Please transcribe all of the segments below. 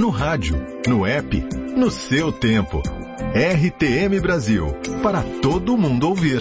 no rádio, no app, no seu tempo. RTM Brasil, para todo mundo ouvir.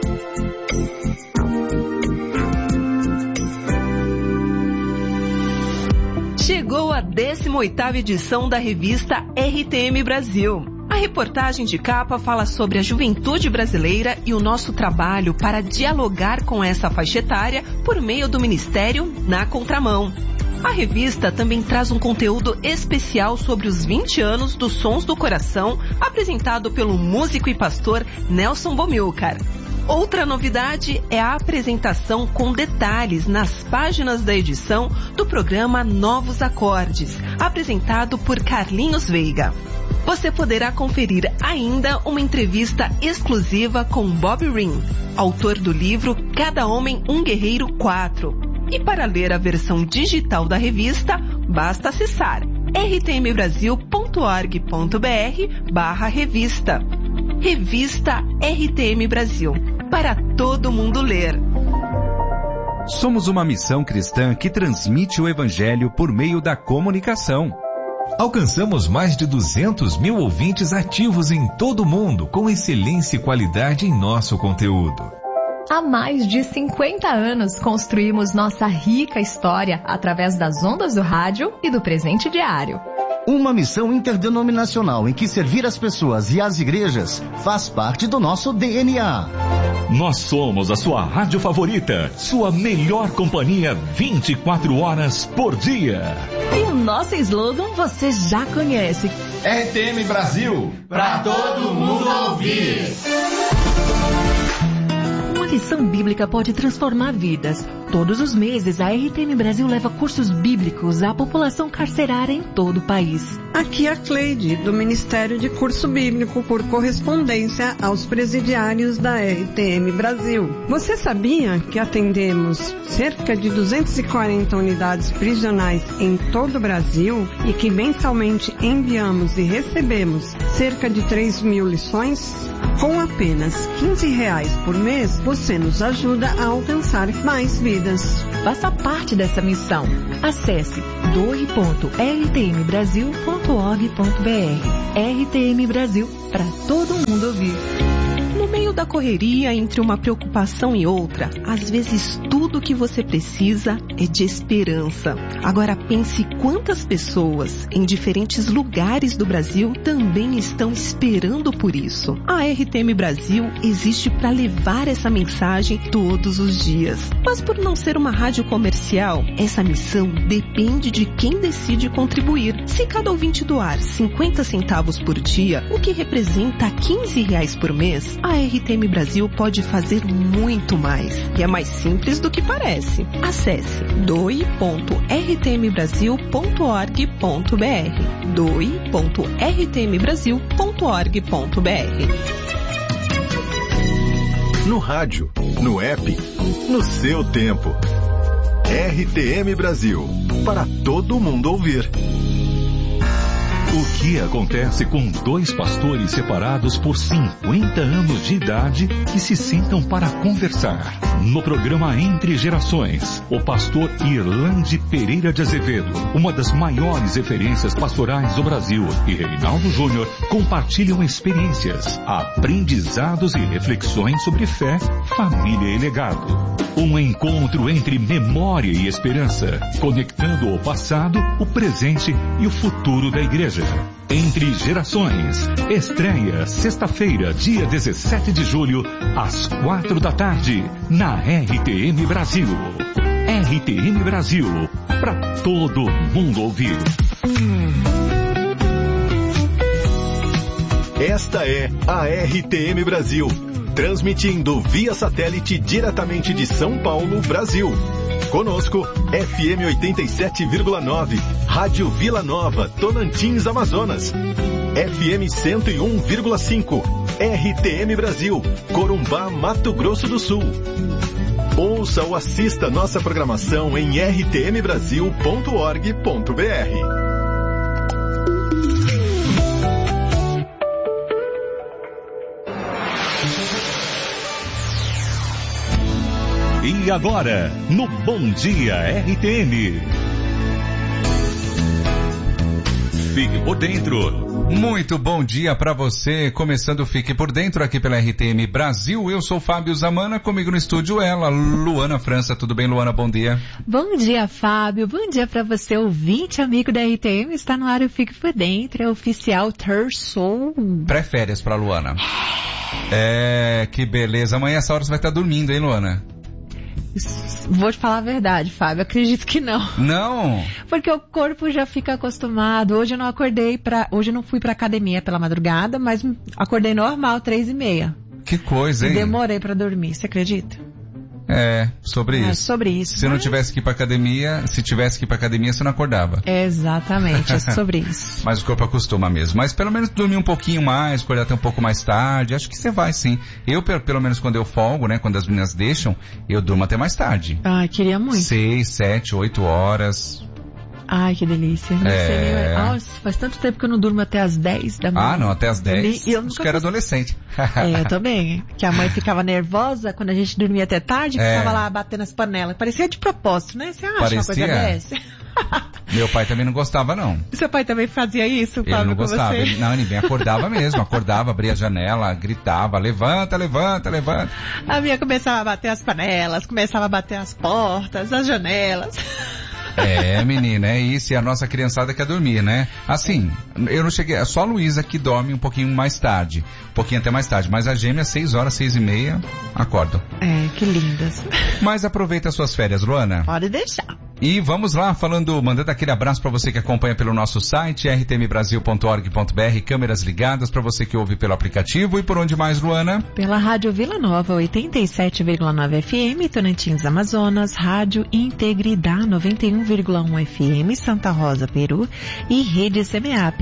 Chegou a 18ª edição da revista RTM Brasil. A reportagem de capa fala sobre a juventude brasileira e o nosso trabalho para dialogar com essa faixa etária por meio do Ministério Na Contramão. A revista também traz um conteúdo especial sobre os 20 anos dos Sons do Coração, apresentado pelo músico e pastor Nelson Bomilcar. Outra novidade é a apresentação com detalhes nas páginas da edição do programa Novos Acordes, apresentado por Carlinhos Veiga. Você poderá conferir ainda uma entrevista exclusiva com Bob Ring, autor do livro Cada Homem um Guerreiro 4. E para ler a versão digital da revista, basta acessar rtmbrasil.org.br/revista. Revista RTM Brasil, para todo mundo ler. Somos uma missão cristã que transmite o Evangelho por meio da comunicação. Alcançamos mais de 200 mil ouvintes ativos em todo o mundo, com excelência e qualidade em nosso conteúdo. Há mais de 50 anos construímos nossa rica história através das ondas do rádio e do presente diário. Uma missão interdenominacional em que servir as pessoas e as igrejas faz parte do nosso DNA. Nós somos a sua rádio favorita, sua melhor companhia 24 horas por dia. E o nosso slogan você já conhece. RTM Brasil, pra todo mundo ouvir. Uma lição bíblica pode transformar vidas. Todos os meses, a RTM Brasil leva cursos bíblicos à população carcerária em todo o país. Aqui é a Cleide, do Ministério de Curso Bíblico por correspondência aos presidiários da RTM Brasil. Você sabia que atendemos cerca de 240 unidades prisionais em todo o Brasil e que mensalmente enviamos e recebemos cerca de 3.000 lições? Com apenas R$15 por mês, você nos ajuda a alcançar mais vidas. Faça parte dessa missão. Acesse doe.rtmbrasil.org.br. RTM Brasil, para todo mundo ouvir. No meio da correria, entre uma preocupação e outra, às vezes tudo o que você precisa é de esperança. Agora pense quantas pessoas em diferentes lugares do Brasil também estão esperando por isso. A RTM Brasil existe para levar essa mensagem todos os dias. Mas por não ser uma rádio comercial, essa missão depende de quem decide contribuir. Se cada ouvinte doar 50 centavos por dia, o que representa R$15 por mês, a RTM Brasil pode fazer muito mais. E é mais simples do que parece. Acesse doe.rtmbrasil.org.br. doe.rtmbrasil.org.br. No rádio, no app, no seu tempo. RTM Brasil, para todo mundo ouvir. O que acontece com dois pastores separados por 50 anos de idade que se sentam para conversar? No programa Entre Gerações, o pastor Irlande Pereira de Azevedo, uma das maiores referências pastorais do Brasil, e Reinaldo Júnior compartilham experiências, aprendizados e reflexões sobre fé, família e legado. Um encontro entre memória e esperança, conectando o passado, o presente e o futuro da igreja. Entre Gerações, estreia sexta-feira, dia 17 de julho, às 4 da tarde, na RTM Brasil. RTM Brasil, para todo mundo ouvir. Esta é a RTM Brasil, transmitindo via satélite diretamente de São Paulo, Brasil. Conosco, FM 87,9, Rádio Vila Nova, Tocantins, Amazonas. FM 101,5, RTM Brasil, Corumbá, Mato Grosso do Sul. Ouça ou assista nossa programação em rtmbrasil.org.br. E agora, no Bom Dia RTM. Fique por dentro. Muito bom dia para você, começando o Fique por Dentro aqui pela RTM Brasil. Eu sou Fábio Zamana, comigo no estúdio ela, Luana França. Tudo bem, Luana? Bom dia. Bom dia, Fábio. Bom dia para você, ouvinte, amigo da RTM. Está no ar o Fique por Dentro, é oficial terçou. Pré-férias pra Luana. Que beleza. Amanhã essa hora você vai estar dormindo, hein, Luana? Vou te falar a verdade, Fábio, acredito que não. Não? Porque o corpo já fica acostumado. Hoje eu não fui pra academia pela madrugada, mas acordei normal, 3h30. Que coisa, hein? Demorei pra dormir, você acredita? Sobre isso. Sobre isso. Se não tivesse que ir pra academia, você não acordava. Exatamente, é sobre isso. Mas o corpo acostuma mesmo. Mas pelo menos dormir um pouquinho mais, acordar até um pouco mais tarde, acho que você vai sim. Eu, pelo menos quando eu folgo, né, quando as meninas deixam, eu durmo até mais tarde. Ai, queria muito. 6, 7, 8 horas. Ai, que delícia. Não sei nem... Nossa, faz tanto tempo que eu não durmo até as 10 da manhã. Ah, não, até as 10. Eu nunca era adolescente. Eu também. Que a mãe ficava nervosa quando a gente dormia até tarde, ficava lá batendo as panelas. Parecia de propósito, né? Você acha uma coisa dessa? Meu pai também não gostava, não. Seu pai também fazia isso, Fábio, ele não gostava. com você? Ninguém acordava mesmo. Acordava, abria a janela, gritava, levanta, levanta, levanta. A minha começava a bater as panelas, começava a bater as portas, as janelas. Menina, é isso. E a nossa criançada quer dormir, né? Assim, eu não cheguei... Só a Luísa que dorme um pouquinho mais tarde. Um pouquinho até mais tarde. Mas a gêmea, 6 horas, 6h30, acordam. Que lindas. Mas aproveita as suas férias, Luana. Pode deixar. E vamos lá, mandando aquele abraço para você que acompanha pelo nosso site, rtmbrasil.org.br, câmeras ligadas para você que ouve pelo aplicativo. E por onde mais, Luana? Pela Rádio Vila Nova, 87,9 FM, Tocantins, Amazonas, Rádio Integridade, 91,1 FM, Santa Rosa, Peru, e Rede CMAP,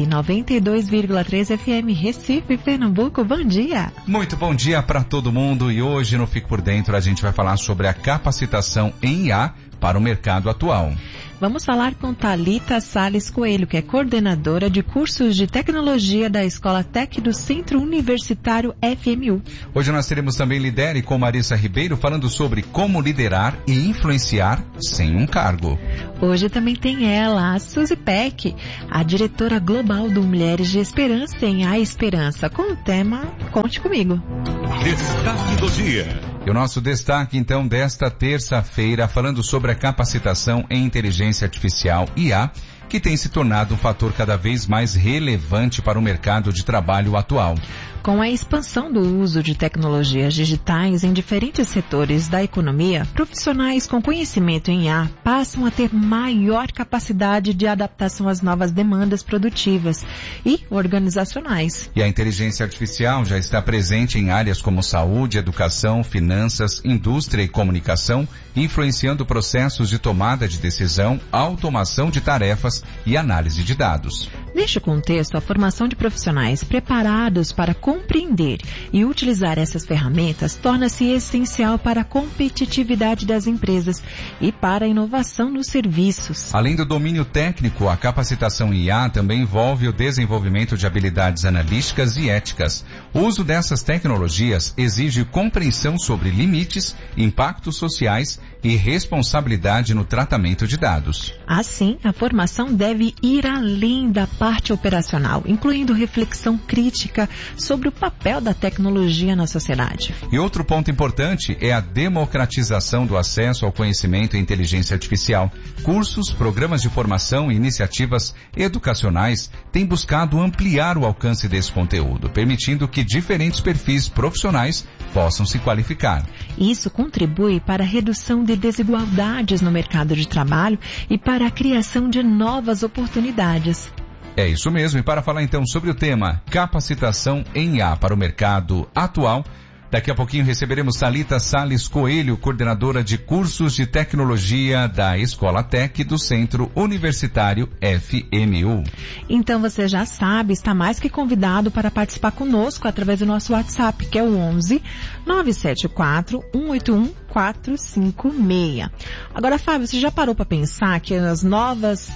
92,3 FM, Recife, Pernambuco. Bom dia! Muito bom dia para todo mundo, e hoje no Fique por Dentro a gente vai falar sobre a capacitação em IA para o mercado atual. Vamos falar com Thalita Salles Coelho, que é coordenadora de cursos de tecnologia da Escola Tec do Centro Universitário FMU. Hoje nós teremos também Lidere com Marissa Ribeiro, falando sobre como liderar e influenciar sem um cargo. Hoje também tem ela, a Suzy Peck, a diretora global do Mulheres de Esperança em A Esperança, com o tema Conte Comigo. Destaque do dia. E o nosso destaque, então, desta terça-feira, falando sobre a capacitação em inteligência artificial, IA, que tem se tornado um fator cada vez mais relevante para o mercado de trabalho atual. Com a expansão do uso de tecnologias digitais em diferentes setores da economia, profissionais com conhecimento em IA passam a ter maior capacidade de adaptação às novas demandas produtivas e organizacionais. E a inteligência artificial já está presente em áreas como saúde, educação, finanças, indústria e comunicação, influenciando processos de tomada de decisão, automação de tarefas e análise de dados. Neste contexto, a formação de profissionais preparados para compreender e utilizar essas ferramentas torna-se essencial para a competitividade das empresas e para a inovação nos serviços. Além do domínio técnico, a capacitação em IA também envolve o desenvolvimento de habilidades analíticas e éticas. O uso dessas tecnologias exige compreensão sobre limites, impactos sociais e responsabilidade no tratamento de dados. Assim, a formação deve ir além da parte operacional, incluindo reflexão crítica sobre o papel da tecnologia na sociedade. E outro ponto importante é a democratização do acesso ao conhecimento e inteligência artificial. Cursos, programas de formação e iniciativas educacionais têm buscado ampliar o alcance desse conteúdo, permitindo que diferentes perfis profissionais possam se qualificar. Isso contribui para a redução de desigualdades no mercado de trabalho e para a criação de novas oportunidades. É isso mesmo, e para falar então sobre o tema capacitação em IA para o mercado atual, daqui a pouquinho receberemos Thalita Salles Coelho, coordenadora de cursos de tecnologia da Escola Tec do Centro Universitário FMU. Então você já sabe, está mais que convidado para participar conosco através do nosso WhatsApp, que é o 11 974 181 456. Agora, Fábio, você já parou para pensar que as novas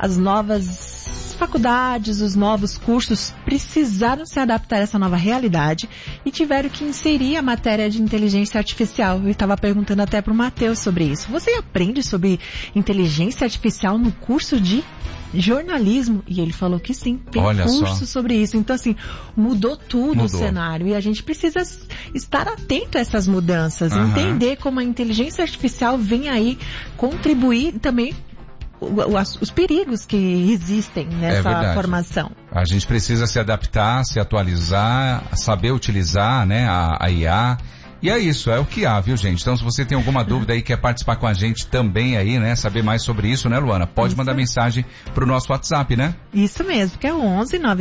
faculdades, os novos cursos precisaram se adaptar a essa nova realidade e tiveram que inserir a matéria de inteligência artificial? Eu estava perguntando até para o Matheus sobre isso. Você aprende sobre inteligência artificial no curso de jornalismo, e ele falou que sim, tem curso sobre isso. Então, assim, mudou tudo o cenário, e a gente precisa estar atento a essas mudanças, entender como a inteligência artificial vem aí contribuir também os perigos que existem nessa formação. A gente precisa se adaptar, se atualizar, saber utilizar, né, a IA. E é isso, é o que há, viu, gente? Então, se você tem alguma dúvida aí, quer participar com a gente também aí, né? Saber mais sobre isso, né, Luana? Pode mandar mensagem pro nosso WhatsApp, né? Isso mesmo, que é o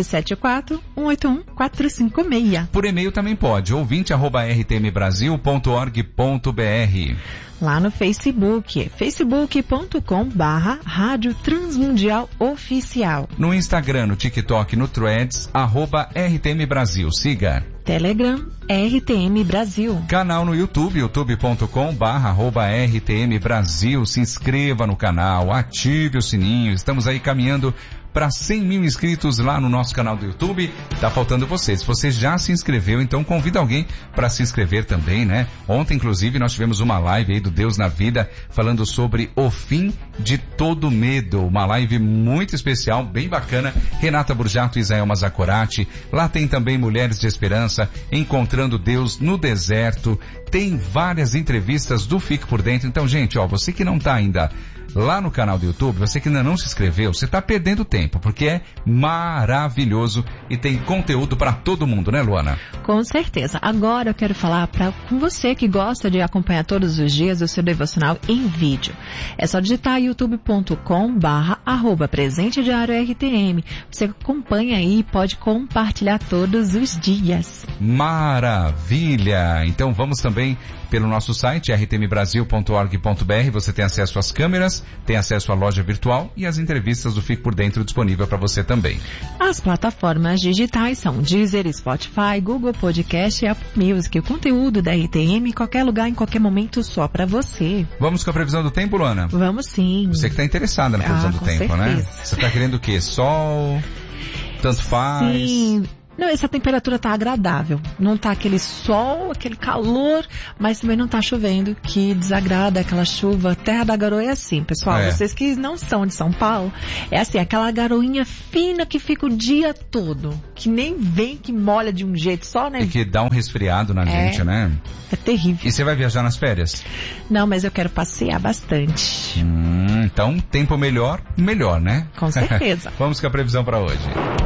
11-974-181-456. Por e-mail também pode, ouvinte@rtmbrasil.org.br. Lá no Facebook, facebook.com/Rádio Transmundial Oficial. No Instagram, no TikTok, no Threads, @RTM Brasil. Siga. Telegram, RTM Brasil. Canal no YouTube, youtube.com/RTM Brasil. Se inscreva no canal, ative o sininho. Estamos aí caminhando para 100 mil inscritos lá no nosso canal do YouTube. Tá faltando você. Se você já se inscreveu, então convida alguém para se inscrever também, né? Ontem, inclusive, nós tivemos uma live aí do Deus na Vida, falando sobre o fim de todo medo. Uma live muito especial, bem bacana. Renata Burjato e Israel Mazakorati. Lá tem também Mulheres de Esperança, Encontrando Deus no Deserto. Tem várias entrevistas do Fique por Dentro. Então, gente, ó, você que não tá ainda lá no canal do YouTube, você que ainda não se inscreveu, você está perdendo tempo, porque é maravilhoso e tem conteúdo para todo mundo, né, Luana? Com certeza. Agora eu quero falar com você que gosta de acompanhar todos os dias o seu devocional em vídeo. É só digitar youtube.com/Presente Diário RTM. Você acompanha aí e pode compartilhar todos os dias. Maravilha! Então vamos também pelo nosso site rtmbrasil.org.br. Você tem acesso às câmeras, tem acesso à loja virtual e as entrevistas do Fique por Dentro disponível para você também. As plataformas digitais são Deezer, Spotify, Google Podcast e Apple Music. O conteúdo da RTM em qualquer lugar, em qualquer momento, só para você. Vamos com a previsão do tempo, Luana? Vamos sim. Você que está interessada na previsão do tempo, certeza, né? Você está querendo o quê? Sol? Tanto faz? Sim. Não, essa temperatura tá agradável. Não tá aquele sol, aquele calor, mas também não tá chovendo, que desagrada aquela chuva. Terra da Garoa é assim, pessoal. Vocês que não são de São Paulo, é assim, aquela garoinha fina que fica o dia todo. Que nem vem, que molha de um jeito só, né? E que dá um resfriado na gente, né? É terrível. E você vai viajar nas férias? Não, mas eu quero passear bastante. Então, tempo melhor, né? Com certeza. Vamos com a previsão para hoje.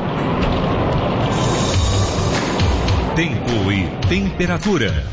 Tempo e temperatura.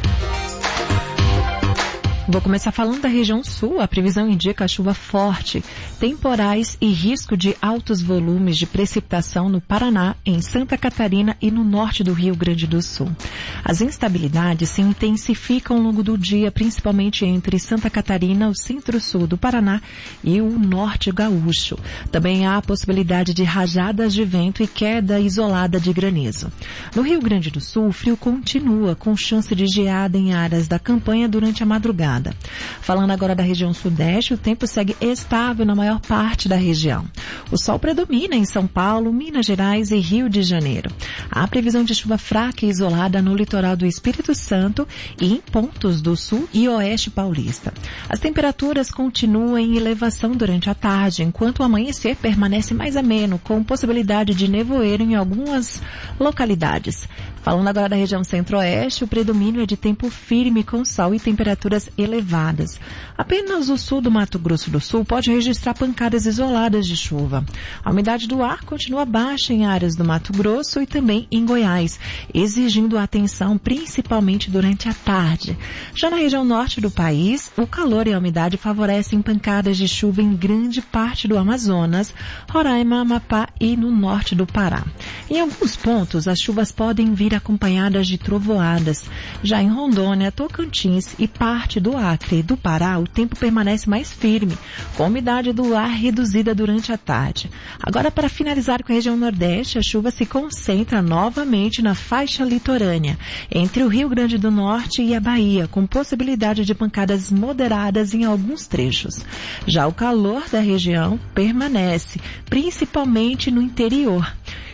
Vou começar falando da região sul. A previsão indica chuva forte, temporais e risco de altos volumes de precipitação no Paraná, em Santa Catarina e no norte do Rio Grande do Sul. As instabilidades se intensificam ao longo do dia, principalmente entre Santa Catarina, o centro-sul do Paraná e o norte gaúcho. Também há a possibilidade de rajadas de vento e queda isolada de granizo. No Rio Grande do Sul, o frio continua, com chance de geada em áreas da campanha durante a madrugada. Falando agora da região sudeste, o tempo segue estável na maior parte da região. O sol predomina em São Paulo, Minas Gerais e Rio de Janeiro. Há previsão de chuva fraca e isolada no litoral do Espírito Santo e em pontos do sul e oeste paulista. As temperaturas continuam em elevação durante a tarde, enquanto o amanhecer permanece mais ameno, com possibilidade de nevoeiro em algumas localidades. Falando agora da região centro-oeste, o predomínio é de tempo firme com sol e temperaturas elevadas. Apenas o sul do Mato Grosso do Sul pode registrar pancadas isoladas de chuva. A umidade do ar continua baixa em áreas do Mato Grosso e também em Goiás, exigindo atenção principalmente durante a tarde. Já na região norte do país, o calor e a umidade favorecem pancadas de chuva em grande parte do Amazonas, Roraima, Amapá e no norte do Pará. Em alguns pontos, as chuvas podem vir acompanhadas de trovoadas. Já em Rondônia, Tocantins e parte do Acre e do Pará, o tempo permanece mais firme, com a umidade do ar reduzida durante a tarde. Agora, para finalizar com a região nordeste, a chuva se concentra novamente na faixa litorânea, entre o Rio Grande do Norte e a Bahia, com possibilidade de pancadas moderadas em alguns trechos. Já o calor da região permanece, principalmente no interior,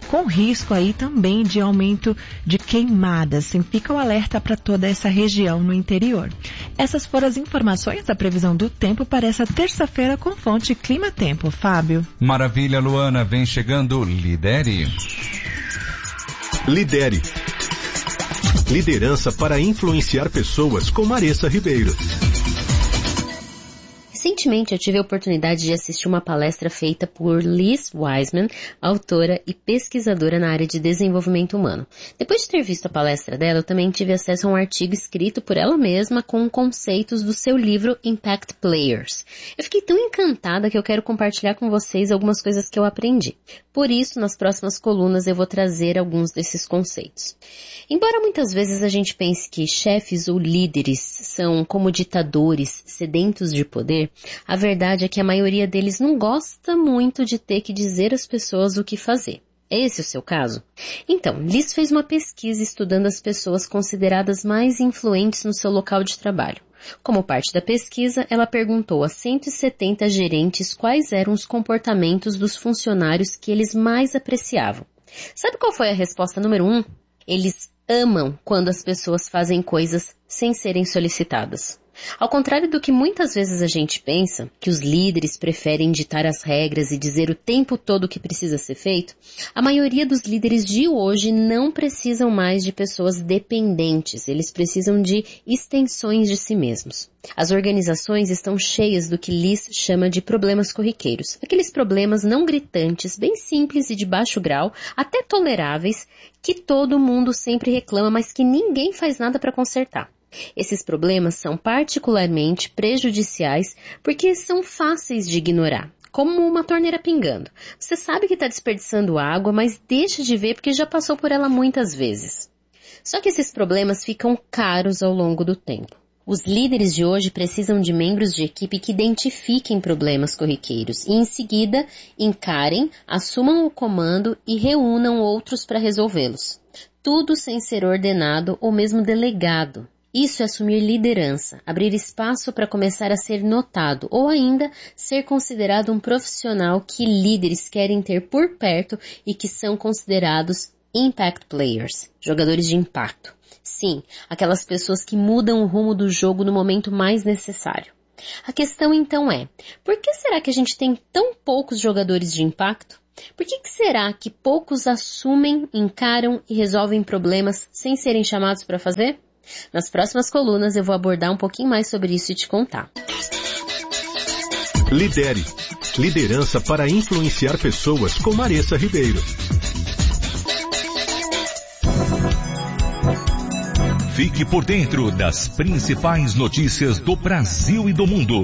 com risco aí também de aumento de queimadas. Fica o alerta para toda essa região no interior. Essas foram as informações da previsão do tempo para essa terça-feira com fonte Clima Tempo. Fábio. Maravilha, Luana. Vem chegando Lidere. Lidere. Liderança para influenciar pessoas com Maressa Ribeiro. Recentemente eu tive a oportunidade de assistir uma palestra feita por Liz Wiseman, autora e pesquisadora na área de desenvolvimento humano. Depois de ter visto a palestra dela, eu também tive acesso a um artigo escrito por ela mesma com conceitos do seu livro Impact Players. Eu fiquei tão encantada que eu quero compartilhar com vocês algumas coisas que eu aprendi. Por isso, nas próximas colunas eu vou trazer alguns desses conceitos. Embora muitas vezes a gente pense que chefes ou líderes são como ditadores sedentos de poder, a verdade é que a maioria deles não gosta muito de ter que dizer às pessoas o que fazer. É esse o seu caso? Então, Liz fez uma pesquisa estudando as pessoas consideradas mais influentes no seu local de trabalho. Como parte da pesquisa, ela perguntou a 170 gerentes quais eram os comportamentos dos funcionários que eles mais apreciavam. Sabe qual foi a resposta número 1? Eles amam quando as pessoas fazem coisas sem serem solicitadas. Ao contrário do que muitas vezes a gente pensa, que os líderes preferem ditar as regras e dizer o tempo todo o que precisa ser feito, a maioria dos líderes de hoje não precisam mais de pessoas dependentes, eles precisam de extensões de si mesmos. As organizações estão cheias do que Liz chama de problemas corriqueiros, aqueles problemas não gritantes, bem simples e de baixo grau, até toleráveis, que todo mundo sempre reclama, mas que ninguém faz nada para consertar. Esses problemas são particularmente prejudiciais porque são fáceis de ignorar, como uma torneira pingando. Você sabe que está desperdiçando água, mas deixa de ver porque já passou por ela muitas vezes. Só que esses problemas ficam caros ao longo do tempo. Os líderes de hoje precisam de membros de equipe que identifiquem problemas corriqueiros e, em seguida, encarem, assumam o comando e reúnam outros para resolvê-los. Tudo sem ser ordenado ou mesmo delegado. Isso é assumir liderança, abrir espaço para começar a ser notado ou ainda ser considerado um profissional que líderes querem ter por perto e que são considerados impact players, jogadores de impacto. Sim, aquelas pessoas que mudam o rumo do jogo no momento mais necessário. A questão então é, por que será que a gente tem tão poucos jogadores de impacto? Por que será que poucos assumem, encaram e resolvem problemas sem serem chamados para fazer? Nas próximas colunas eu vou abordar um pouquinho mais sobre isso e te contar. Lidere. Liderança para influenciar pessoas com Maressa Ribeiro. Fique por dentro das principais notícias do Brasil e do mundo.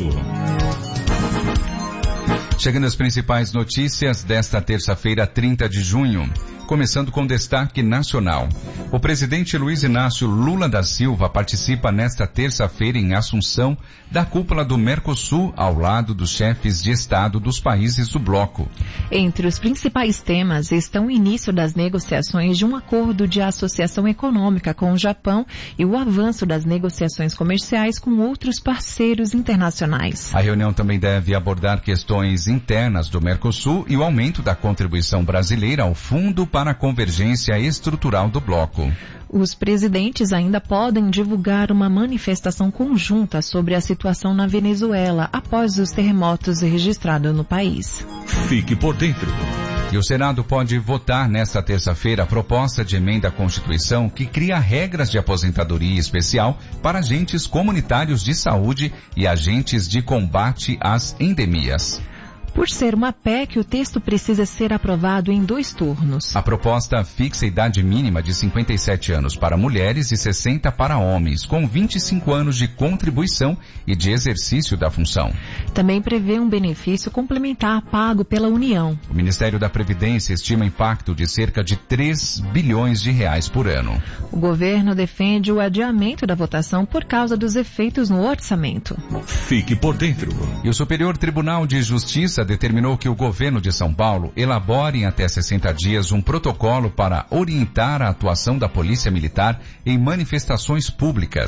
Chegando às principais notícias desta terça-feira, 30 de junho. Começando com destaque nacional. O presidente Luiz Inácio Lula da Silva participa nesta terça-feira em Assunção da cúpula do Mercosul, ao lado dos chefes de Estado dos países do bloco. Entre os principais temas estão o início das negociações de um acordo de associação econômica com o Japão e o avanço das negociações comerciais com outros parceiros internacionais. A reunião também deve abordar questões internas do Mercosul e o aumento da contribuição brasileira ao Fundo para a Convergência Estrutural do bloco. Os presidentes ainda podem divulgar uma manifestação conjunta sobre a situação na Venezuela após os terremotos registrados no país. Fique por dentro. E o Senado pode votar nesta terça-feira a proposta de emenda à Constituição que cria regras de aposentadoria especial para agentes comunitários de saúde e agentes de combate às endemias. Por ser uma PEC, o texto precisa ser aprovado em 2 turnos. A proposta fixa a idade mínima de 57 anos para mulheres e 60 para homens, com 25 anos de contribuição e de exercício da função. Também prevê um benefício complementar pago pela União. O Ministério da Previdência estima impacto de cerca de 3 bilhões de reais por ano. O governo defende o adiamento da votação por causa dos efeitos no orçamento. Fique por dentro. E o Superior Tribunal de Justiça determinou que o governo de São Paulo elabore em até 60 dias um protocolo para orientar a atuação da Polícia Militar em manifestações públicas.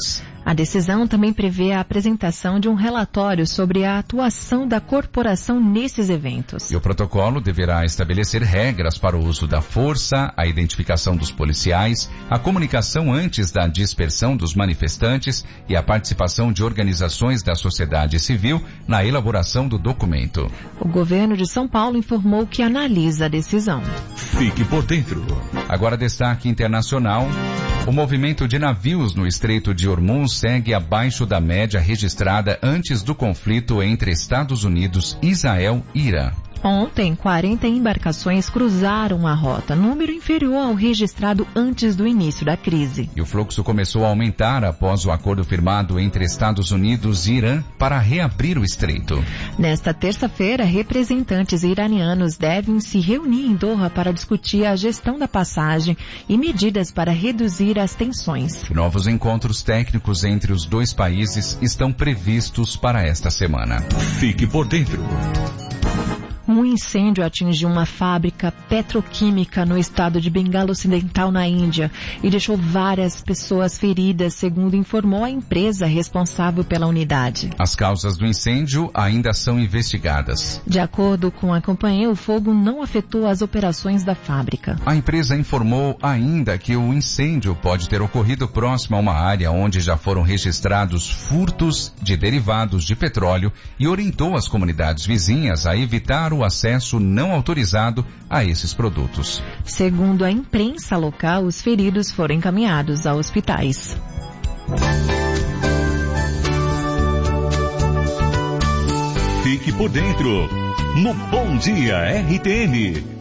A decisão também prevê a apresentação de um relatório sobre a atuação da corporação nesses eventos. E o protocolo deverá estabelecer regras para o uso da força, a identificação dos policiais, a comunicação antes da dispersão dos manifestantes e a participação de organizações da sociedade civil na elaboração do documento. O governo de São Paulo informou que analisa a decisão. Fique por dentro. Agora, destaque internacional. O movimento de navios no Estreito de Hormuz segue abaixo da média registrada antes do conflito entre Estados Unidos, Israel e Irã. Ontem, 40 embarcações cruzaram a rota, número inferior ao registrado antes do início da crise. E o fluxo começou a aumentar após o acordo firmado entre Estados Unidos e Irã para reabrir o estreito. Nesta terça-feira, representantes iranianos devem se reunir em Doha para discutir a gestão da passagem e medidas para reduzir as tensões. Novos encontros técnicos entre os dois países estão previstos para esta semana. Fique por dentro. Um incêndio atingiu uma fábrica petroquímica no estado de Bengala Ocidental, na Índia, e deixou várias pessoas feridas, segundo informou a empresa responsável pela unidade. As causas do incêndio ainda são investigadas. De acordo com a companhia, o fogo não afetou as operações da fábrica. A empresa informou ainda que o incêndio pode ter ocorrido próximo a uma área onde já foram registrados furtos de derivados de petróleo e orientou as comunidades vizinhas a evitar o acesso não autorizado a esses produtos. Segundo a imprensa local, os feridos foram encaminhados a hospitais. Fique por dentro no Bom Dia RTM.